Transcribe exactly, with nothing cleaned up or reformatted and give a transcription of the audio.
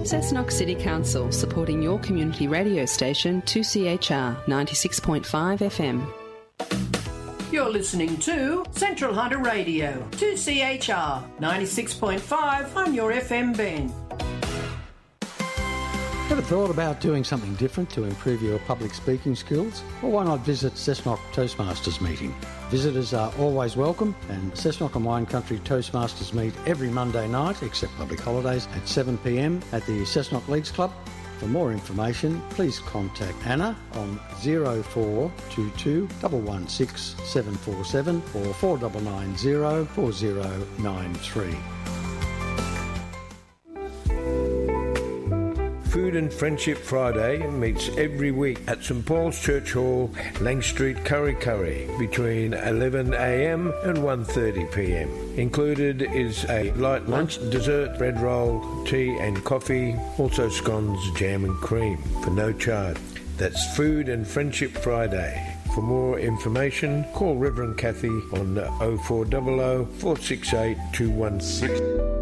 Cessnock City Council, supporting your community radio station, two C H R ninety-six point five F M. You're listening to Central Hunter Radio, two C H R ninety-six point five on your F M band. Ever thought about doing something different to improve your public speaking skills? Well, why not visit Cessnock Toastmasters meeting? Visitors are always welcome, and Cessnock and Wine Country Toastmasters meet every Monday night, except public holidays, at seven p m at the Cessnock Leagues Club. For more information, please contact Anna on zero four two two, one one six, seven four seven or four nine nine zero, four zero nine three. Food and Friendship Friday meets every week at St Paul's Church Hall, Lang Street, Kurri Kurri, between eleven a m and one thirty p m. Included is a light lunch, dessert, bread roll, tea and coffee, also scones, jam and cream for no charge. That's Food and Friendship Friday. For more information, call Reverend Kathy on oh four hundred, four six eight, two one six.